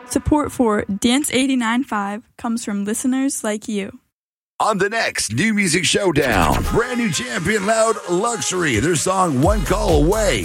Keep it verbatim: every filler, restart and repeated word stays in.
Support for Dance eighty-nine point five comes from listeners like you. On the next New Music Showdown, brand new champion Loud Luxury, their song One Call Away.